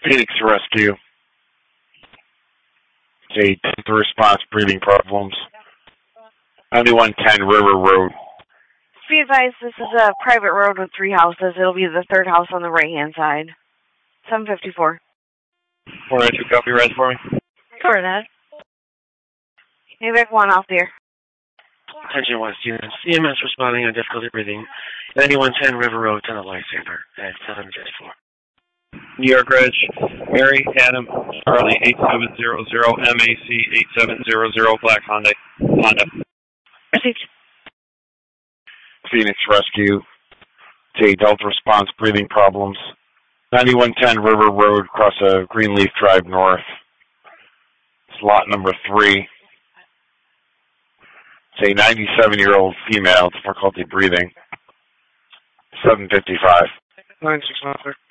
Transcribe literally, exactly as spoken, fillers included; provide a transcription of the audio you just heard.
Phoenix Rescue. It's a Delta response, breathing problems. ninety-one ten River Road. Be advised, this is a private road with three houses. It'll be the third house on the right-hand side. seven fifty-four. four nine two, copy, res for me. For that. Maybe one off there. Attention West units. C M S responding on difficulty breathing. ninety-one ten River Road, tunnel lifesaver at seven fifty-four. New York Ridge, Mary, Adam, Charlie, eight seven zero zero, M A C eight seven zero zero, Black Honda. Honda. Received. Phoenix Rescue. It's a Delta response, breathing problems. ninety-one ten River Road, across a Greenleaf Drive North. It's lot number three. It's a ninety-seven-year-old female, difficulty breathing. seven fifty-five. nine six one, sir.